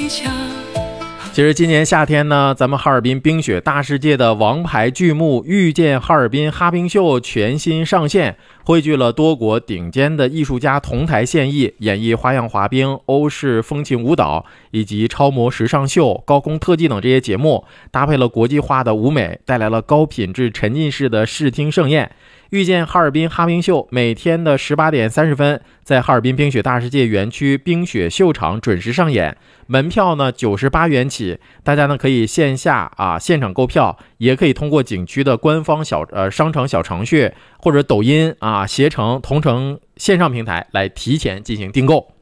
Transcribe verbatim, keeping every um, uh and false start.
一下。 其实今年夏天呢，咱们哈尔滨冰雪大世界的王牌剧目《遇见哈尔滨哈冰秀》全新上线，汇聚了多国顶尖的艺术家同台献艺，演绎花样滑冰、欧式风情舞蹈以及超模时尚秀、高空特技等这些节目，搭配了国际化的舞美，带来了高品质沉浸式的视听盛宴。遇见哈尔滨哈冰秀每天的十八点三十分，在哈尔滨冰雪大世界园区冰雪秀场准时上演，门票呢九十八元起，大家呢可以线下啊现场购票，也可以通过景区的官方小呃商城小程序或者抖音啊携程同城线上平台来提前进行订购。